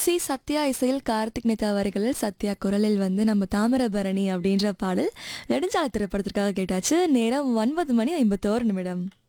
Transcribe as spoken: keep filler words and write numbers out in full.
C Sathya இசையில் கார்த்திக் நேதா வரிகளில் சத்யா குரலில் வந்து நம்ம தாமிரபரணி அப்படின்ற பாடல் நெடுஞ்சாலை திரைப்படத்திற்காக கேட்டாச்சு. நேரம் ஒன்பது மணி ஐம்பத்தோரு நிமிடம்.